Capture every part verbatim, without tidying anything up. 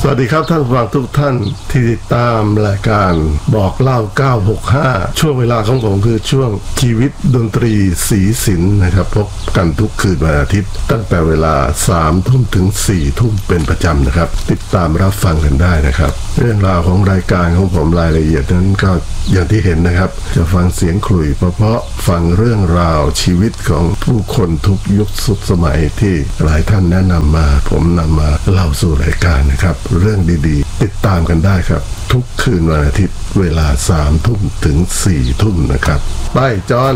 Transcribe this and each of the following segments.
วัสดีครับท่านผู้ฟังทุกท่านที่ติดตามรายการบอกเล่าเก้าหกห้าช่วงเวลาของผมคือช่วงชีวิตดนตรีสีสินนะครับพบกันทุกคืนวันอาทิตย์ตั้งแต่เวลาสามทุ่มถึงสี่ทุ่มเป็นประจำนะครับติดตามรับฟังกันได้นะครับเรื่องราวของรายการของผมรายละเอียดนั้นก็อย่างที่เห็นนะครับจะฟังเสียงขลุ่ยเพราะๆฟังเรื่องราวชีวิตของผู้คนทุกยุคสุดสมัยที่หลายท่านแนะนำมาผมนำมาเล่าสู่รายการนะครับเรื่องดีๆติดตามกันได้ครับทุกคืนวันอาทิตย์เวลาสามทุ่มถึงสี่ทุ่มนะครับไปจอน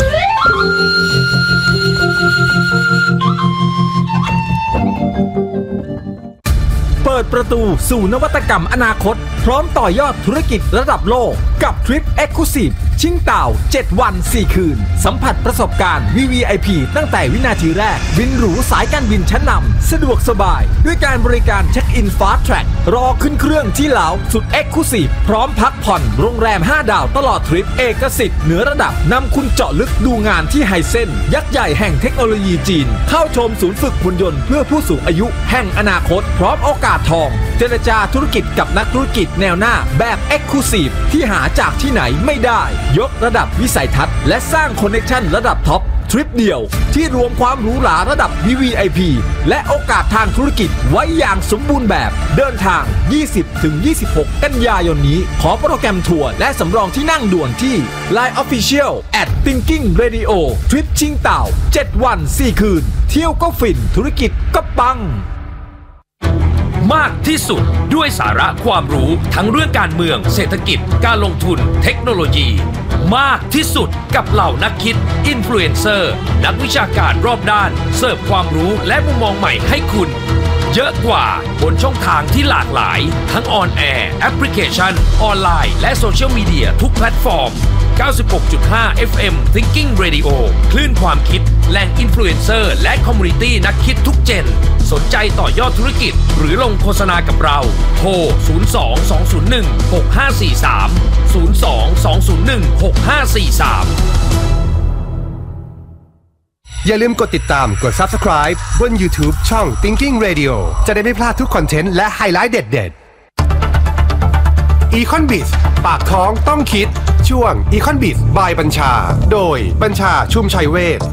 เปิดประตูสู่นวัตกรรมอนาคตพร้อมต่อยอดธุรกิจระดับโลกกับทริป Exclusive ชิงเต่าเจ็ดวันสี่คืนสัมผัสประสบการณ์ วี วี ไอ พี ตั้งแต่วินาทีแรกบินหรูสายการบินชั้นนำสะดวกสบายด้วยการบริการเช็คอินฟาสต์แทร็กรอขึ้นเครื่องที่เหลาสุด Exclusive พร้อมพักผ่อนโรงแรมห้าดาวตลอดทริปเอกสิทธิ์เหนือระดับนำคุณเจาะลึกดูงานที่ไฮเซ็นยักษ์ใหญ่แห่งเทคโนโลยีจีนเข้าชมศูนย์ฝึกหุ่นยนต์เพื่อผู้สูงอายุแห่งอนาคตพร้อมโอกาสทองเจรจาธุรกิจกับนักธุรกิจแนวหน้าแบบ Exclusive ที่หาจากที่ไหนไม่ได้ยกระดับวิสัยทัศน์และสร้างคอนเนคชั่นระดับท็อปทริปเดียวที่รวมความหรูหราระดับ วี วี ไอ พี และโอกาสทางธุรกิจไว้อย่างสมบูรณ์แบบเดินทาง ยี่สิบถึงยี่สิบหก กันยายนนี้ขอโปรแกรมทัวร์และสำรองที่นั่งด่วนที่ ไลน์ Official แอท Thinking Radio ทริปชิงเต่าเจ็ดวันสี่คืนเที่ยวก็ฟินธุรกิจก็ปังมากที่สุดด้วยสาระความรู้ทั้งเรื่องการเมืองเศรษฐกิจการลงทุนเทคโนโลยีมากที่สุดกับเหล่านักคิดอินฟลูเอนเซอร์นักวิชาการรอบด้านเสิร์ฟความรู้และมุมมองใหม่ให้คุณเยอะกว่าบนช่องทางที่หลากหลายทั้งออนแอร์แอปพลิเคชันออนไลน์และโซเชียลมีเดียทุกแพลตฟอร์ม เก้าสิบหกจุดห้า เอฟ เอ็ม Thinking Radio คลื่นความคิดแหล่งอินฟลูเอนเซอร์และคอมมูนิตี้นักคิดทุกเจนสนใจต่อยอดธุรกิจหรือลงโฆษณากับเราโทรศูนย์ สอง สอง ศูนย์ หนึ่ง หก ห้า สี่ สาม ศูนย์ สอง สอง ศูนย์ หนึ่ง หก ห้า สี่ สามอย่าลืมกดติดตามกด Subscribe บน YouTube ช่อง Thinking Radio จะได้ไม่พลาดทุกคอนเทนต์และไฮไลท์เด็ดๆ Econ Biz ปากท้องต้องคิดช่วง Econ Biz by บัญชาโดยบัญชาชุมชัยเวช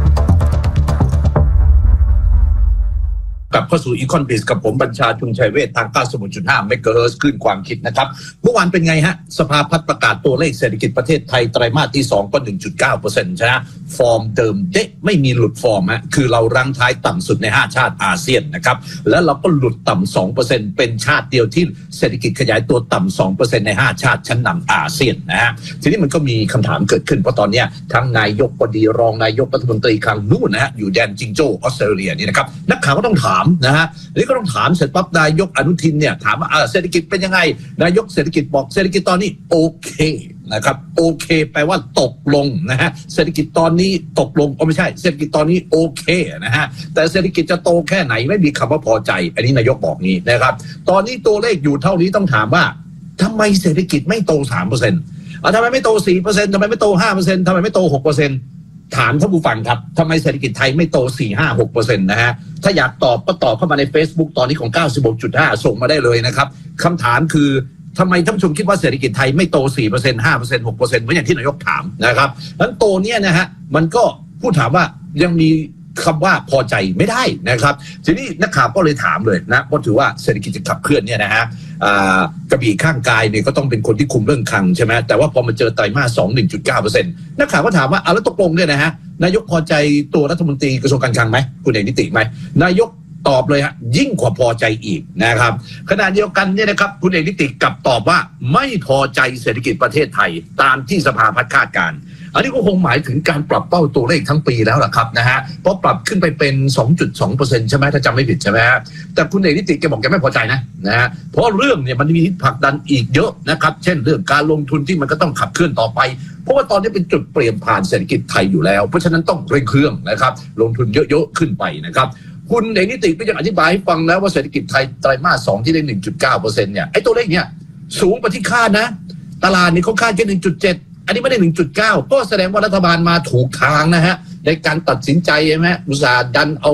กลับเข้าสู่ Econ Biz กับผมบัญชาชุมชัยเวชทาง เก้าสิบหกจุดห้า เมกะเฮิรตซ์ คลื่นความคิดนะครับเมื่อวานเป็นไงฮะสภาพัฒน์ประกาศตัวเลขเศรษฐกิจประเทศไทยไตรมาสที่สองก็ หนึ่งจุดเก้าเปอร์เซ็นต์ ใช่ไหมฟอร์มเดิมเด๊ะไม่มีหลุดฟอร์มฮะคือเรารั้งท้ายต่ำสุดในห้าชาติอาเซียนนะครับแล้วเราก็หลุดต่ำ สองเปอร์เซ็นต์ เป็นชาติเดียวที่เศรษฐกิจขยายตัวต่ำ สองเปอร์เซ็นต์ ในห้าชาติชั้นนำอาเซียนนะฮะทีนี้มันก็มีคำถามเกิดขึ้นเพราะตอนนี้ทั้งนายกก็ดีรองนายกรัฐมนตรีคลังนู่นนะฮะอยู่แดนจิงโจ้ออสเตรเลียนี่นะครับนักข่าวก็ต้องถามนะฮะนี่ก็ต้องถามเสร็จปั๊บนายกอนุทินเนี่ยถามว่าเศรษฐกิจเป็นยังไงนายกเศรษฐกิจบอกเศรษฐกิจตอนนี้โอเคนะครับโอเคแปลว่าตกลงนะฮะเศรษฐกิจตอนนี้ตกลงอ๋อไม่ใช่เศรษฐกิจตอนนี้โอเคนะฮะแต่เศรษฐกิจจะโตแค่ไหนไม่มีคำว่าพอใจอันนี้นายกบอกงี้นะครับตอนนี้ตัวเลขอยู่เท่านี้ต้องถามว่าทำไมเศรษฐกิจไม่โต สามเปอร์เซ็นต์ อ่ะทำไมไม่โต สี่เปอร์เซ็นต์ ทำไมไม่โต ห้าเปอร์เซ็นต์ ทำไมไม่โต หกเปอร์เซ็นต์ถามท่านผู้ฟังครับทำไมเศรษฐกิจไทยไม่โต สี่ ห้า หกเปอร์เซ็นต์ นะฮะถ้าอยากตอบก็ตอบเข้ามาใน Facebook ตอนนี้ของ เก้าสิบหกจุดห้า ส่งมาได้เลยนะครับคำถามคือทำไมท่านผู้ชมคิดว่าเศรษฐกิจไทยไม่โต สี่เปอร์เซ็นต์ ห้าเปอร์เซ็นต์ หกเปอร์เซ็นต์เหมือนอย่างที่นายกถามนะครับนั้นโตเนี่ยนะฮะมันก็พูดถามว่ายังมีคำว่าพอใจไม่ได้นะครับทีนี้นักข่าวก็เลยถามเลยนะเพราะถือว่าเศรษฐกิจจะขับเคลื่อนเนี่ยนะฮะกระบี่ข้างกายเนี่ยก็ต้องเป็นคนที่คุมเรื่องคลังใช่ไหมแต่ว่าพอมาเจอไตรมาสสอง หนึ่งจุดเก้าเปอร์เซ็นต์ นักข่าวก็ถามว่าเอาแล้วตกลงเนี่ยนะฮะนายกพอใจตัวรัฐมนตรีกระทรวงการคลังไหมคุณเอกนิติไหมนายกตอบเลยฮะยิ่งกว่าพอใจอีกนะครับขณะเดียวกันเนี่ยนะครับคุณเอกนิติกลับตอบว่าไม่พอใจเศรษฐกิจประเทศไทยตามที่สภาพัฒน์คาดการณ์อันนี้ก็คงหมายถึงการปรับเป้าตัวเลขทั้งปีแล้วล่ะครับนะฮะเพราะปรับขึ้นไปเป็น สองจุดสองเปอร์เซ็นต์ ใช่ไหมถ้าจำไม่ผิดใช่ไหมฮะแต่คุณเอกนิติแกบอกแกไม่พอใจนะนะฮะเพราะเรื่องเนี่ยมันมีผลักดันอีกเยอะนะครับเช่นเรื่องการลงทุนที่มันก็ต้องขับเคลื่อนต่อไปเพราะว่าตอนนี้เป็นจุดเปลี่ยนผ่านเศรษฐกิจไทยอยู่แล้วเพราะฉะนั้นต้องเร่งเครื่องนะครับลงทุนเยอะๆขึ้นไปนะครับคุณเอกนิติก็ยังอธิบายให้ฟังแล้วว่าเศรษฐกิจไทยไตรมาสสองที่ได้ หนึ่งจุดเก้าเปอร์เซ็นต์ เนี่ยไอ้ตัวเลขเนี่ยสูงกว่าที่คาดนะตลาดนี่เขาคาดแค่ หนึ่งจุดเจ็ด อันนี้ไม่ได้ หนึ่งจุดเก้า ก็แสดงว่ารัฐบาลมาถูกทางนะฮะในการตัดสินใจใช่ไหมอุตสาห์ดันเอา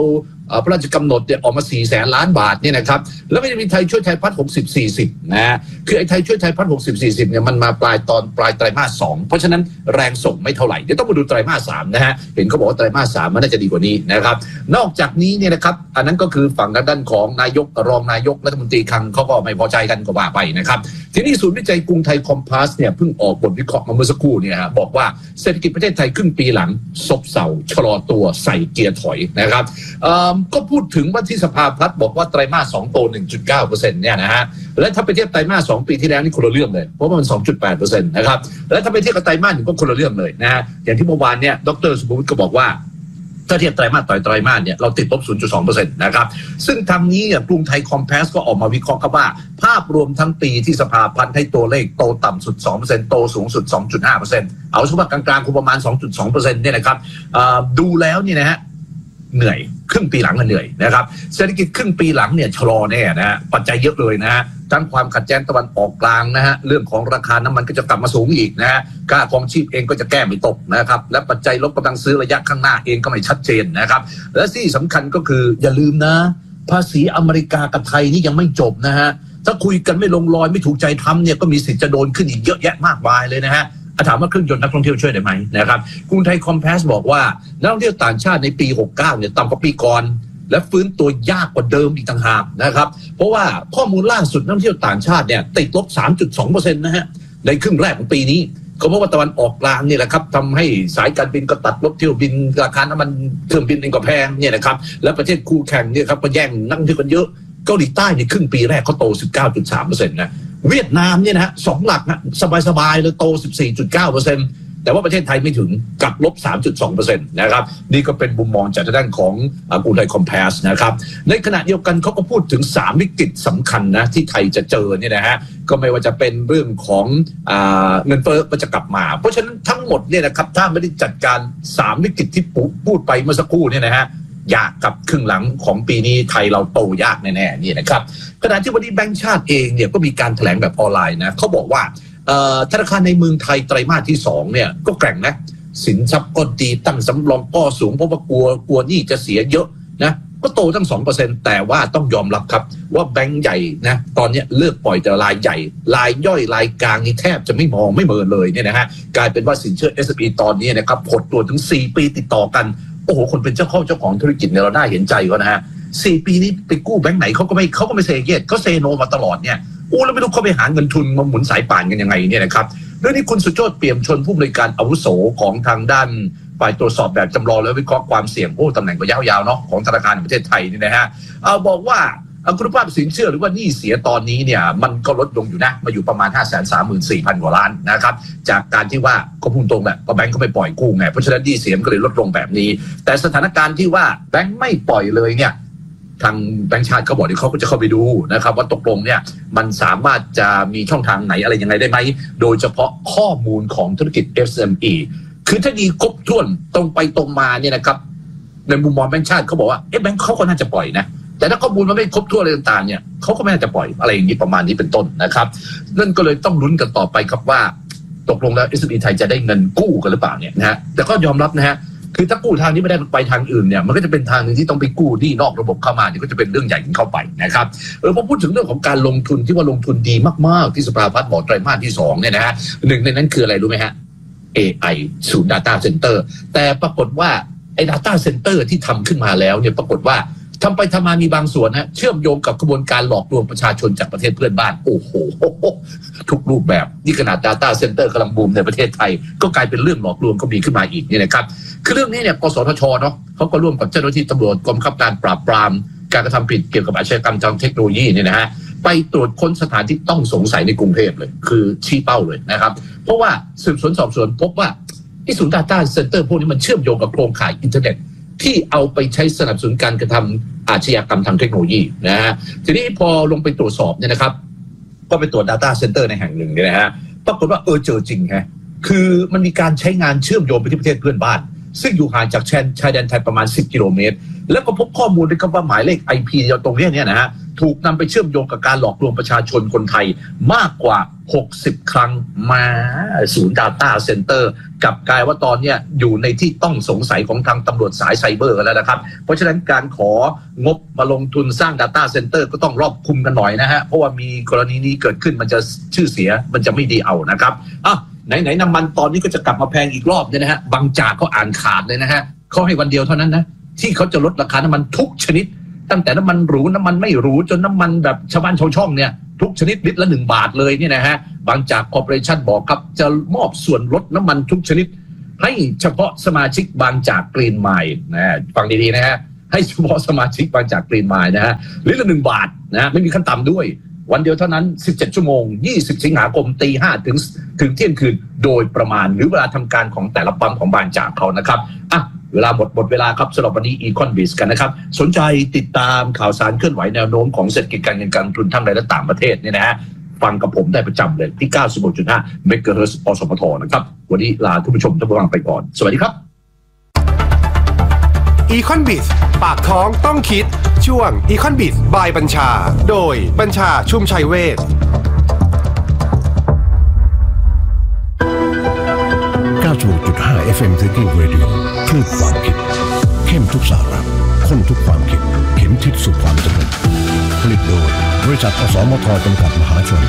พระราชกำหนดเนี่ยออกมาสี่แสนล้านบาทเนี่ยนะครับแล้วก็จะมีไทยช่วยไทยพัฒน์หกสิบ สี่สิบนะฮะคือไอ้ไทยช่วยไทยพัฒน์หกสิบ สี่สิบเนี่ยมันมาปลายตอนปลายไตรมาสสองเพราะฉะนั้นแรงส่งไม่เท่าไหร่เดี๋ยวต้องมาดูไตรมาสสามนะฮะเห็นเขาบอกว่าไตรมาสสามมันน่าจะดีกว่านี้นะครับนอกจากนี้เนี่ยนะครับอันนั้นก็คือฝั่งด้านของนายกรองนายกรัฐมนตรีคลังเขาก็ไม่พอใจกันก็ว่าไปนะครับทีนี้ศูนย์วิจัยกรุงไทยคอมพาสเนี่ยเพิ่งออกบทวิเคราะห์มาเมื่อสักครู่เนี่ยฮะบอกว่าเศรษฐกิจประเทศไทยครึ่งปีหลังซบเซาชะลอตัวใส่เกียร์ถอยนะครับก็พูดถึงว่าที่สภาพัฒน์บอกว่าไตรมาสสองโต หนึ่งจุดเก้าเปอร์เซ็นต์ เนี่ยนะฮะและถ้าไปเทียบไตรมาสสองปีที่แล้วนี่คนละเรื่องเลยเพราะว่ามัน สองจุดแปดเปอร์เซ็นต์ นะครับและถ้าไปเทียบกับไตรมาสหนึ่งก็คนละเรื่องเลยนะฮะอย่างที่เมื่อวานเนี่ยดร.สุภวุฒิก็บอกว่าถ้าเทียบไตรมาสต่อไตรมาสเนี่ยเราติดลบ ศูนย์จุดสองเปอร์เซ็นต์ นะครับซึ่งทางนี้กรุงไทยคอมเพสก็ออกมาวิเคราะห์ครับว่าภาพรวมทั้งปีที่สภาพัฒน์ให้ตัวเลขโตต่ำสุด สองเปอร์เซ็นต์ โตสูงสุด สองจุดห้าเปอร์เซ็นต์ เอาเฉพาะกลางๆคือประมาณ สองจุดสองเปอร์เซ็นต์ เนี่ยนะครับดูแล้วเนี่ยนะฮะเหนื่อยครึ่งปีหลังมันเหนื่อยนะครับเศรษฐกิจครึ่งปีหลังเนี่ยชะลอแน่นะฮะปัจจัยเยอะเลยนะฮะทั้งความขัดแย้งตะวันออกกลางนะฮะเรื่องของราคาน้ำมันก็จะกลับมาสูงอีกนะฮะค่าครองชีพเองก็จะแก้ไม่ตกนะครับและปัจจัยลดกำลังซื้อระยะข้างหน้าเองก็ไม่ชัดเจนนะครับและที่สำคัญก็คืออย่าลืมนะภาษีอเมริกากับไทยนี่ยังไม่จบนะฮะถ้าคุยกันไม่ลงรอยไม่ถูกใจทำเนี่ยก็มีสิทธิ์จะโดนขึ้นอีกเยอะแยะมากมายเลยนะฮะถามว่าเครื่องยนต์นักท่องเที่ยวช่วยได้ไหมนะครับกรุงไทยคอมเพสบอกว่านักท่องเที่ยวต่างชาติในปีหกสิบเก้าเนี่ยต่ำกว่าปีก่อนและฟื้นตัวยากกว่าเดิมอีกต่างหากนะครับเพราะว่าข้อมูลล่าสุดนักท่องเที่ยวต่างชาติเนี่ยติดลบ สามจุดสองเปอร์เซ็นต์ นะฮะในครึ่งแรกของปีนี้ก็เพราะว่าตะวันออกกลางนี่แหละครับทำให้สายการบินก็ตัดลดเที่ยวบินราคาน้ำมันเครื่องบินเองก็แพงเนี่ยนะครับและประเทศคู่แข่งเนี่ยครับก็แย่งนักท่องเที่ยวกันเยอะเกาหลีใต้ในครึ่งปีแรกเขาโต สิบเก้าจุดสามเปอร์เซ็นต์ นะเวียดนามเนี่ยนะฮะสองหลักนะสบายๆเลยโต สิบสี่จุดเก้าเปอร์เซ็นต์แต่ว่าประเทศไทยไม่ถึงกลับลบ สามจุดสองเปอร์เซ็นต์ นะครับนี่ก็เป็นมุมมองจากทางด้านของกรุงไทยคอมเพสนะครับในขณะเดียวกันเขาก็พูดถึงสามวิกฤตสำคัญนะที่ไทยจะเจอเนี่ยนะฮะก็ไม่ว่าจะเป็นเรื่องของอ่าเงินเฟ้อมันจะกลับมาเพราะฉะนั้นทั้งหมดเนี่ยนะครับถ้าไม่ได้จัดการสามวิกฤตที่พูดไปเมื่อสักครู่เนี่ยนะฮะยากกับครึ่งหลังของปีนี้ไทยเราโตยากแน่ๆนี่นะครับขณะที่วันนี้แบงก์ชาติเองเนี่ยก็มีการแถลงแบบออนไลน์นะเขาบอกว่าธนาคารในเมืองไทยไตรมาสที่สองเนี่ยก็แกร่งนะสินทรัพย์ก็ดีตั้งสำรองก็สูงเพราะว่ากลัวกลัวหนี้จะเสียเยอะนะก็โตตั้ง สองเปอร์เซ็นต์ แต่ว่าต้องยอมรับครับว่าแบงก์ใหญ่นะตอนนี้เลิกปล่อยแต่รายใหญ่รายย่อยรายกลางนี่แทบจะไม่มองไม่เมินเลยเนี่ยนะฮะกลายเป็นว่าสินเชื่อ เอส เอ็ม อี ตอนนี้นะครับหดตัวถึงสี่ปีติดต่อกันโอ้โหคนเป็นเจ้าของเจ้าของธุรกิจเนี่ยเราน่าเห็นใจเขานะฮะสี่ปีนี้ไปกู้แบงก์ไหนเขาก็ไม่เขาก็ไม่เซเยสเขาเซโนมาตลอดเนี่ยโอ้แล้วไม่รู้เขาไปหาเงินทุนมาหมุนสายป่านกันยังไงเนี่ยนะครับเรื่องนี้คุณสุโชติเปี่ยมชนผู้บริการอาวุโสของทางด้านฝ่ายตรวจสอบแบบจำลองและวิเคราะห์ความเสี่ยงโอ้ตำแหน่งก็ยาวๆเนาะของธนาคารแห่งประเทศไทยนี่นะฮะเอาบอกว่าคุณภาพสินเชื่อหรือว่าหนี้เสียตอนนี้เนี่ยมันก็ลดลงอยู่นะมาอยู่ประมาณ ห้าแสนสามหมื่นสี่พัน กว่าล้านนะครับจากการที่ว่าก็พูดตรงแบบก็แบงก์ก็ไม่ปล่อยกู้ไงเพราะฉะนั้นหนี้เสียก็เลยลดลงแบบนี้แต่สถานการณ์ที่ว่าแบงก์ไม่ปล่อยเลยเนี่ยทางแบงก์ชาติเขาบอกที่เขาก็จะเข้าไปดูนะครับว่าตกลงเนี่ยมันสามารถจะมีช่องทางไหนอะไรยังไงได้ไหมโดยเฉพาะข้อมูลของธุรกิจ เอส เอ็ม อี คือถ้าดีครบถ้วนตรงไปตรงมาเนี่ยนะครับในมุมมองแบงก์ชาติเขาบอกว่าเอ๊ะแบงก์เขาก็น่าจะปล่อยนะแต่ถ้าข้อมูลมันไม่ครบถ้วนอะไรต่างๆเนี่ยเขาก็ไม่น่าจะปล่อยอะไรอย่างนี้ประมาณนี้เป็นต้นนะครับนั่นก็เลยต้องลุ้นกันต่อไปครับว่าตกลงแล้ว เอส เอ็ม อี ไทยจะได้เงินกู้กันหรือเปล่าเนี่ยนะฮะแต่ก็ยอมรับนะฮะคือถ้ากู้ทางนี้ไม่ได้ไปทางอื่นเนี่ยมันก็จะเป็นทางนึงที่ต้องไปกู้หนี้นอกระบบเข้ามาเนี่ยก็จะเป็นเรื่องใหญ่เข้าไปนะครับเออพอพูดถึงเรื่องของการลงทุนที่ว่าลงทุนดีมากๆที่สภาพัฒน์บอกไตรมาสที่สองเนี่ยนะฮะหนึ่งในนั้นคืออะไรรู้ไหมฮะ เอ ไอ ศูนย์ Data Center แต่ปรากฏว่าไอ้ Data Center ที่ทำขึ้นมาแล้วเนี่ยปรากฏว่าทำไปทำมามีบางส่วนนะเชื่อมโยงกับกระบวนการหลอกลวงประชาชนจากประเทศเพื่อนบ้านโอ้โหทุกรูปแบบนี่ขนาด Data Center กำลังบูมในประเทศไทยก็กลายเป็นเรื่องหลอกลวงก็มีขึ้นมาอีกนี่นะครับคือเรื่องนี้เนี่ยกสทชเนาะเขาก็ร่วมกับเจ้าหน้าที่ตำรวจกรมบังคับการปราบปรามการกระทำผิดเกี่ยวกับอาชญากรรมทางเทคโนโลยีเนี่ยนะฮะไปตรวจค้นสถานที่ต้องสงสัยในกรุงเทพเลยคือชี้เป้าเลยนะครับเพราะว่าสืบสวนสอบสวนพบว่าที่ศูนย์ Data Center พวกนี้มันเชื่อมโยงกับโครงข่ายอินเทอร์เน็ตที่เอาไปใช้สนับสนุนการกระทำอาชญากรรมทางเทคโนโลยีนะฮะทีนี้พอลงไปตรวจสอบเนี่ยนะครับก็ไปตรวจ Data Center ในแห่งหนึ่งเนี่ยนะฮะปรากฏว่าเออเจอจริงฮะคือมันมีการใช้งานเชื่อมโยงไปที่ประเทศเพื่อนบ้านซึ่งอยู่ห่างจากชายแดนไทยประมาณสิบกิโลเมตรแล้วก็พบข้อมูลด้วยครับว่าหมายเลข ไอ พี ตรงนี้เนี่ยนะฮะถูกนำไปเชื่อมโยงกับการหลอกลวงประชาชนคนไทยมากกว่าหกสิบครั้งมาศูนย์ Data Center กับกลายว่าตอนนี้อยู่ในที่ต้องสงสัยของทางตำรวจสายไซเบอร์กันแล้วนะครับเพราะฉะนั้นการของบมาลงทุนสร้าง Data Center ก็ต้องรอบคุมกันหน่อยนะฮะเพราะว่ามีกรณีนี้เกิดขึ้นมันจะชื่อเสียมันจะไม่ดีเอานะครับอ่ะไหนๆน้ำมันตอนนี้ก็จะกลับมาแพงอีกรอบเนี่ยนะฮะบางจากเขาอ่านขาดเลยนะฮะเขาให้วันเดียวเท่านั้นนะที่เขาจะลดราคาน้ำมันทุกชนิดตั้งแต่น้ำมันหรูน้ำมันไม่หรูจนน้ำมันแบบชาวบ้านชาวช่องเนี่ยทุกชนิดลิตรละหนึ่งบาทเลยเนี่ยนะฮะบางจากคอร์ปอเรชั่นบอกครับจะมอบส่วนลดน้ำมันทุกชนิดให้เฉพาะสมาชิกบางจากกรีนไมล์นะฟังดีๆนะฮะให้เฉพาะสมาชิกบางจากกรีนไมล์นะฮะลิตรละหนึ่งบาทนะไม่มีขั้นต่ำด้วยวันเดียวเท่านั้นสิบเจ็ดชั่วโมงยี่สิบสิงหาคมตีห้าถึงถึงเที่ยงคืนโดยประมาณหรือเวลาทำการของแต่ละปั๊มของบางจากเขานะครับอ่ะเวลาหมดหมดเวลาครับสำหรับวันนี้ Econ-Biz กันนะครับสนใจติดตามข่าวสารเคลื่อนไหวแนวโน้มของเศรษฐกิจการเงินการลงทุนทั้งในและต่างประเทศเนี่ยนะฮะฟังกับผมได้ประจำเลยที่ เก้าสิบหกจุดห้า เมกะเฮิรตซ์ อสมทนะครับวันนี้ลาท่านผู้ชมท่านผู้ฟังไปก่อนสวัสดีครับ Econ-Biz ปากท้องต้องคิดช่วง Econ-Biz by บัญชาโดยบัญชาชุมชัยเวชเก้าสิบหกจุดห้า เอฟ เอ็ม Thinking Radio คลื่นความคิดเข้มทุกสาระข้นทุกความคิดเข็มทิศสู่ความสำเร็จผลิตโดยบริษัทอสมทจำกัดมหาชน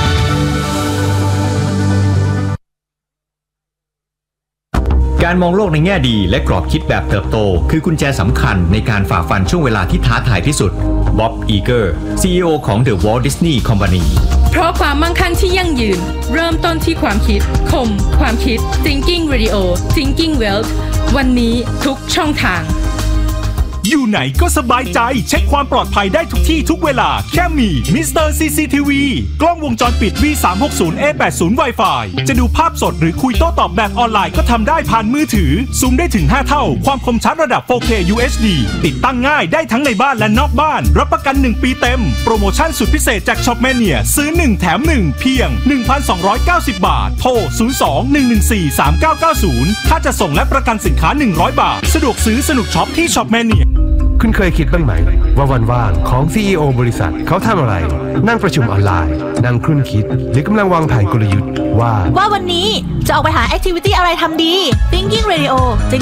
การมองโลกในแง่ดีและกรอบคิดแบบเติบโตคือกุญแจสำคัญในการฝ่าฟันช่วงเวลาที่ท้าทายที่สุดบ๊อบ อีเกอร์ ซี อี โอ ของ The Walt Disney Company เพราะความมั่งคั่งที่ยั่งยืนเริ่มต้นที่ความคิดคมความคิด Thinking Radio Thinking Wealth วันนี้ทุกช่องทางอยู่ไหนก็สบายใจเช็คความปลอดภัยได้ทุกที่ทุกเวลาแค่มี มิสเตอร์ ซี ซี ที วี กล้องวงจรปิด วี สามหกศูนย์ เอ แปดสิบ Wi-Fi จะดูภาพสดหรือคุยโต้ตอบแบบออนไลน์ก็ทำได้ผ่านมือถือซูมได้ถึงห้าเท่าความคมชัดระดับ โฟร์เค ยู เอช ดี ติดตั้งง่ายได้ทั้งในบ้านและนอกบ้านรับประกันหนึ่งปีเต็มโปรโมชั่นสุดพิเศษจากช็อปแมเนียซื้อหนึ่งแถมหนึ่งเพียง หนึ่งพันสองร้อยเก้าสิบ บาทโทรศูนย์ สอง หนึ่ง หนึ่ง สี่ สาม เก้า เก้า ศูนย์ถ้าจะส่งและประกันสินค้าหนึ่งร้อยบาทสะดวกซื้อสนุกช็อปที่ช็อปแมเนียคุณเคยคิดบ้างไหมว่าวันว่างของ ซี อี โอ บริษัทเขาทำอะไรนั่งประชุมออนไลน์นั่งครุ่นคิดหรือกำลังวางแผนกลยุทธ์ว่าว่าวันนี้จะออกไปหาแอคทิวิตี้อะไรทำดี Thinking Radio